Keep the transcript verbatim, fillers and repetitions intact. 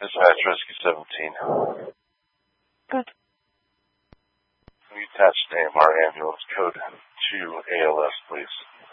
Dispatch Rescue seventeen. Good. Can you attach the A M R ambulance code to A L S, please?